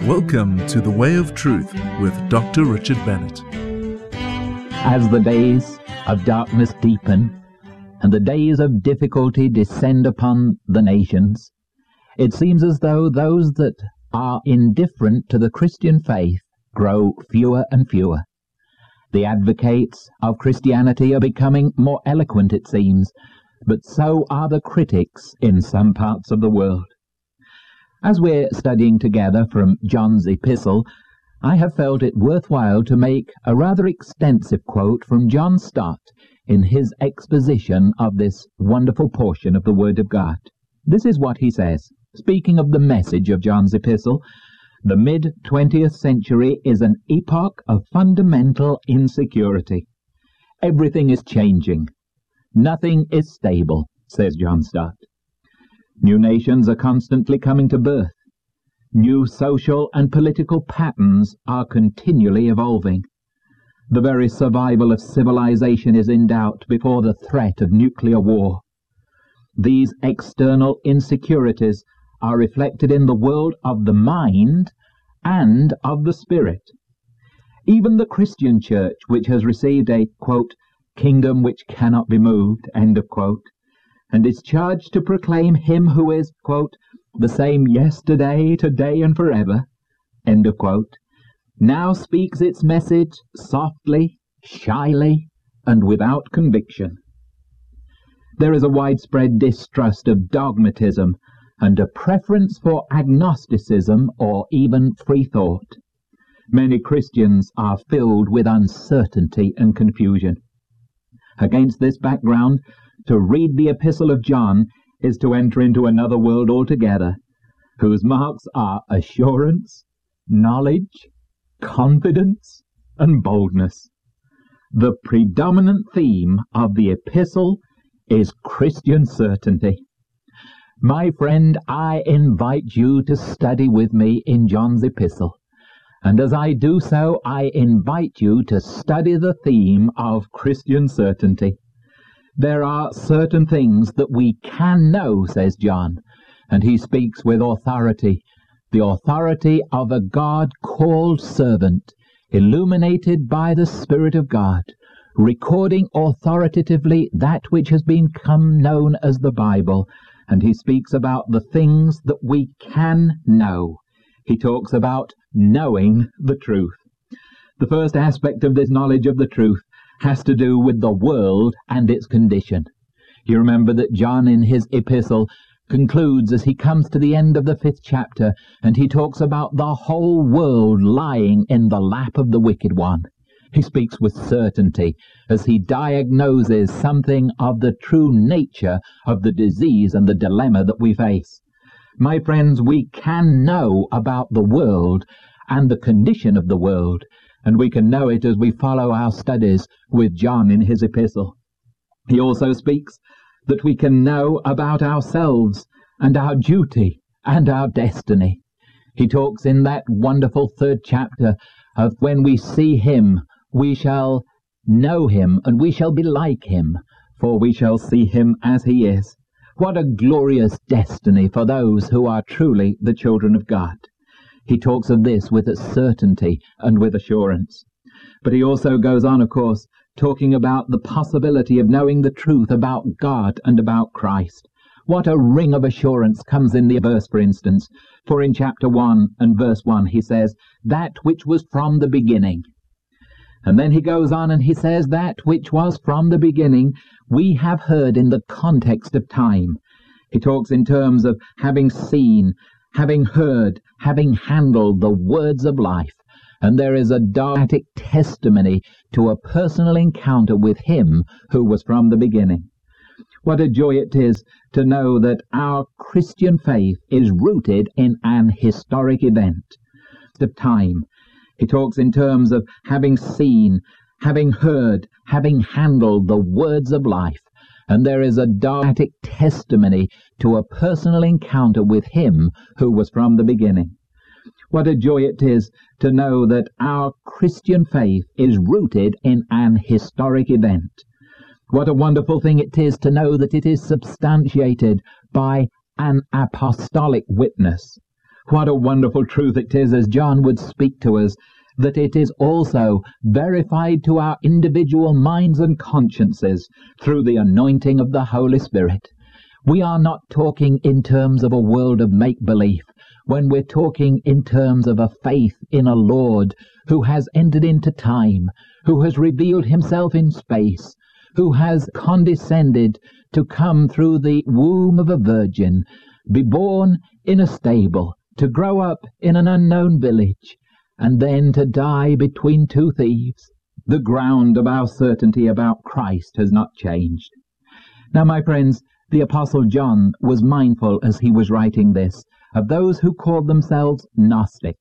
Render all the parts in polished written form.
Welcome to The Way of Truth with Dr. Richard Bennett. As the days of darkness deepen and the days of difficulty descend upon the nations, it seems as though those that are indifferent to the Christian faith grow fewer and fewer. The advocates of Christianity are becoming more eloquent, it seems, but so are the critics in some parts of the world. As we're studying together from John's epistle, I have felt it worthwhile to make a rather extensive quote from John Stott in his exposition of this wonderful portion of the Word of God. This is what he says, speaking of the message of John's epistle: "The mid-20th century is an epoch of fundamental insecurity. Everything is changing. Nothing is stable," says John Stott. New nations are constantly coming to birth. New social and political patterns are continually evolving. The very survival of civilization is in doubt before the threat of nuclear war. These external insecurities are reflected in the world of the mind and of the spirit. Even the Christian church, which has received a, quote, "kingdom which cannot be moved," end of quote, and is charged to proclaim him who is, quote, "the same yesterday, today, and forever," end of quote, now speaks its message softly, shyly, and without conviction. There is a widespread distrust of dogmatism and a preference for agnosticism or even free thought. Many Christians are filled with uncertainty and confusion. Against this background, to read the Epistle of John is to enter into another world altogether, whose marks are assurance, knowledge, confidence, and boldness. The predominant theme of the epistle is Christian certainty. My friend, I invite you to study with me in John's epistle, and as I do so, I invite you to study the theme of Christian certainty. There are certain things that we can know, says John, and he speaks with authority, the authority of a God-called servant, illuminated by the Spirit of God, recording authoritatively that which has become known as the Bible, and he speaks about the things that we can know. He talks about knowing the truth. The first aspect of this knowledge of the truth has to do with the world and its condition. You remember that John in his epistle concludes as he comes to the end of the 5th chapter, and he talks about the whole world lying in the lap of the wicked one. He speaks with certainty as he diagnoses something of the true nature of the disease and the dilemma that we face. My friends, we can know about the world and the condition of the world, and we can know it as we follow our studies with John in his epistle. He also speaks that we can know about ourselves and our duty and our destiny. He talks in that wonderful 3rd chapter of when we see him, we shall know him and we shall be like him, for we shall see him as he is. What a glorious destiny for those who are truly the children of God. He talks of this with a certainty and with assurance. But he also goes on, of course, talking about the possibility of knowing the truth about God and about Christ. What a ring of assurance comes in the verse, for instance. For in chapter 1 and verse 1 he says, "that which was from the beginning." And then he goes on and he says, "that which was from the beginning we have heard," in the context of time. He talks in terms of having seen, having heard, having handled the words of life. And there is a dogmatic testimony to a personal encounter with him who was from the beginning. What a joy it is to know that our Christian faith is rooted in an historic event of time. He talks in terms of having seen, having heard, having handled the words of life. And there is a dogmatic testimony to a personal encounter with him who was from the beginning. What a joy it is to know that our Christian faith is rooted in an historic event. What a wonderful thing it is to know that it is substantiated by an apostolic witness. What a wonderful truth it is, as John would speak to us, that it is also verified to our individual minds and consciences through the anointing of the Holy Spirit. We are not talking in terms of a world of make-believe, when we're talking in terms of a faith in a Lord who has entered into time, who has revealed himself in space, who has condescended to come through the womb of a virgin, be born in a stable, to grow up in an unknown village, and then to die between two thieves. The ground of our certainty about Christ has not changed. Now, my friends, the Apostle John was mindful, as he was writing this, of those who called themselves Gnostic.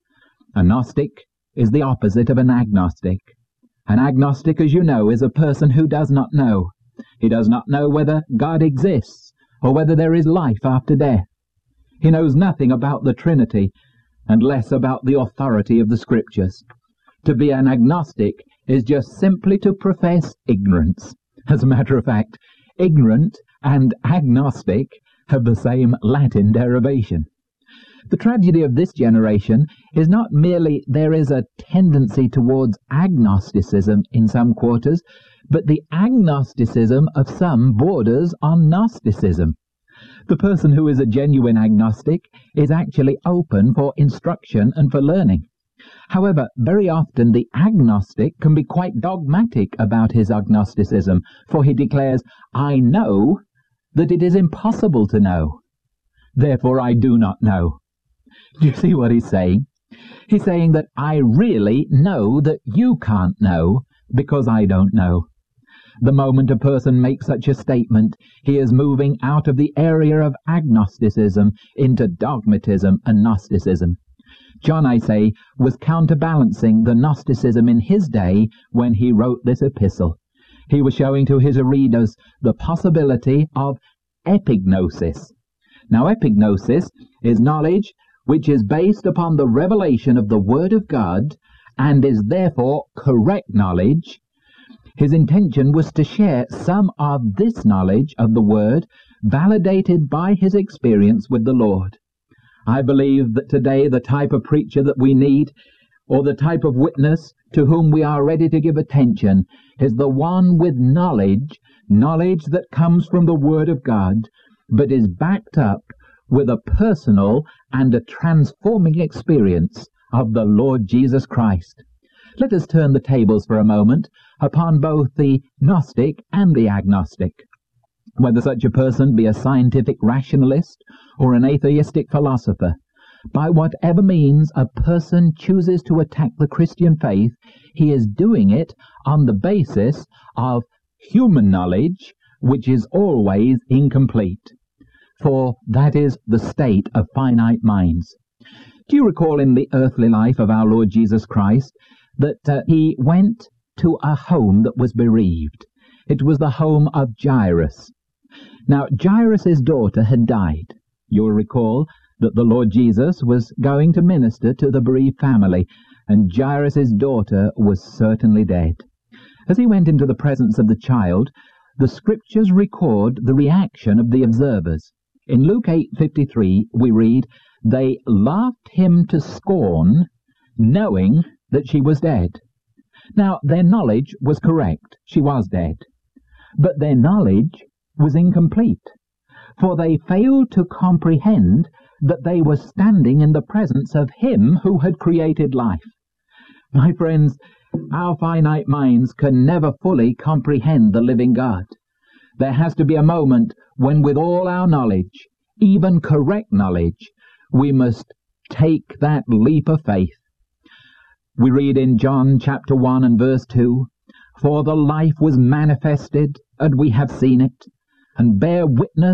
A Gnostic is the opposite of an agnostic. An agnostic, as you know, is a person who does not know. He does not know whether God exists or whether there is life after death. He knows nothing about the Trinity and less about the authority of the Scriptures. To be an agnostic is just simply to profess ignorance. As a matter of fact, ignorant and agnostic have the same Latin derivation. The tragedy of this generation is not merely there is a tendency towards agnosticism in some quarters, but the agnosticism of some borders on Gnosticism. The person who is a genuine agnostic is actually open for instruction and for learning. However, very often the agnostic can be quite dogmatic about his agnosticism, for he declares, "I know that it is impossible to know. Therefore I do not know." Do you see what he's saying? He's saying that I really know that you can't know because I don't know. The moment a person makes such a statement, he is moving out of the area of agnosticism into dogmatism and Gnosticism. John, I say, was counterbalancing the Gnosticism in his day when he wrote this epistle. He was showing to his readers the possibility of epignosis. Now, epignosis is knowledge which is based upon the revelation of the Word of God and is therefore correct knowledge. His intention was to share some of this knowledge of the Word, validated by his experience with the Lord. I believe that today the type of preacher that we need, or the type of witness to whom we are ready to give attention, is the one with knowledge that comes from the Word of God, but is backed up with a personal and a transforming experience of the Lord Jesus Christ. Let us turn the tables for a moment upon both the Gnostic and the agnostic. Whether such a person be a scientific rationalist or an atheistic philosopher, by whatever means a person chooses to attack the Christian faith, he is doing it on the basis of human knowledge, which is always incomplete. For that is the state of finite minds. Do you recall in the earthly life of our Lord Jesus Christ that he went to a home that was bereaved? It was the home of Jairus. Now, Jairus' daughter had died. You'll recall that the Lord Jesus was going to minister to the bereaved family, and Jairus' daughter was certainly dead. As he went into the presence of the child, the Scriptures record the reaction of the observers. In Luke 8:53, we read, "They laughed him to scorn, knowing that she was dead." Now, their knowledge was correct. She was dead. But their knowledge was incomplete, for they failed to comprehend that they were standing in the presence of Him who had created life. My friends, our finite minds can never fully comprehend the living God. There has to be a moment when, with all our knowledge, even correct knowledge, we must take that leap of faith. We read in John chapter 1 and verse 2, "For the life was manifested, and we have seen it, and bear witness